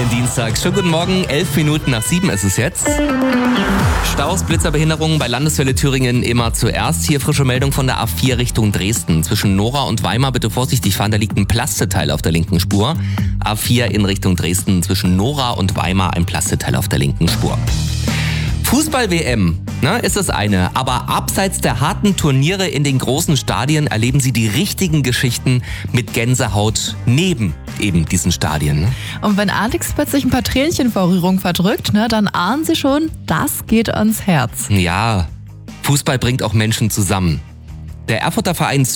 schönen Dienstag. Schönen guten Morgen, 7:11 ist es jetzt. Staus, Blitzerbehinderungen bei Landeswelle Thüringen immer zuerst. Hier frische Meldung von der A4 Richtung Dresden. Zwischen Nora und Weimar bitte vorsichtig fahren, da liegt ein Plasteteil auf der linken Spur. A4 in Richtung Dresden, zwischen Nora und Weimar ein Plasteteil auf der linken Spur. Fußball-WM, ist das eine, aber abseits der harten Turniere in den großen Stadien erleben Sie die richtigen Geschichten mit Gänsehaut neben eben diesen Stadien. Ne? Und wenn Alex plötzlich ein paar Tränchen vor Rührung verdrückt, dann ahnen Sie schon, das geht ans Herz. Ja, Fußball bringt auch Menschen zusammen. Der Erfurter Verein